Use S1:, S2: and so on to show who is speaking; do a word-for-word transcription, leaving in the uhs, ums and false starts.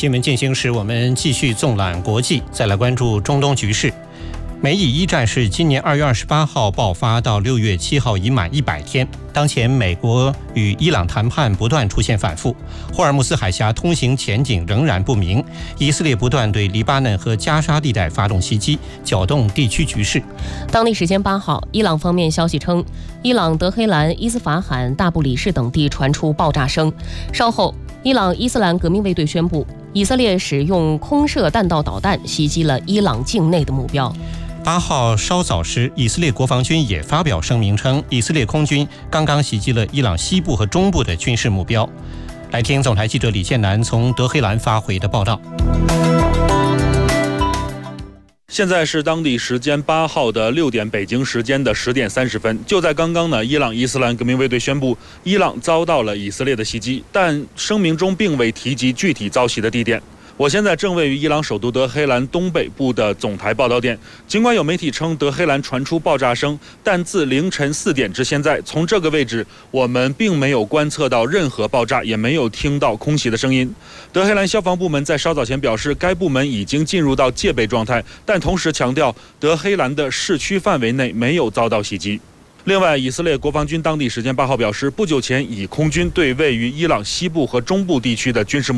S1: 新闻进行时，我们继续纵览国际，再来关注中东局势。美以一战事今年二月二十八号爆发到六月七号已满一百天。当前美国与伊朗谈判不断出现反复，霍尔木斯海峡通行前景仍然不明。以色列不断对黎巴嫩和加沙地带发动袭击，搅动地区局势。
S2: 当地时间八号，伊朗方面消息称，伊朗德黑兰、伊斯法罕、大布里士等地传出爆炸声。稍后，伊朗伊斯兰革命卫队宣布，以色列使用空射弹道导弹袭击了伊朗境内的目标。
S1: 八号稍早时，以色列国防军也发表声明称，以色列空军刚刚袭击了伊朗西部和中部的军事目标。来听总台记者李建南从德黑兰发回的报道。
S3: 现在是当地时间八号的六点，北京时间的十点三十分。就在刚刚呢，伊朗伊斯兰革命卫队宣布，伊朗遭到了以色列的袭击，但声明中并未提及具体遭袭的地点。我现在正位于伊朗首都德黑兰东北部的总台报道点。尽管有媒体称德黑兰传出爆炸声，但自凌晨四点至现在，从这个位置我们并没有观测到任何爆炸，也没有听到空袭的声音。德黑兰消防部门在稍早前表示，该部门已经进入到戒备状态，但同时强调德黑兰的市区范围内没有遭到袭击。另外，以色列国防军当地时间八号表示，不久前以空军对位于伊朗西部和中部地区的军事